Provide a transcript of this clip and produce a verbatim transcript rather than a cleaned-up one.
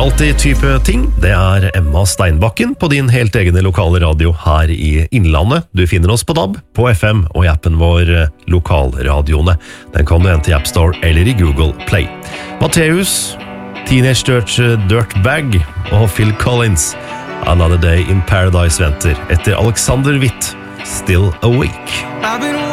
alltid type ting. Det er Emma Steinbakken på din helt egne lokale radio her i Innlandet. Du finner oss på D A B, på F M og i appen vår Lokalradioene. Den kan du hente i App Store eller i Google Play. Matteus, Teenage Dirt, Dirtbag og Phil Collins. Another Day in Paradise venter etter Alexander Witt, Still Awake.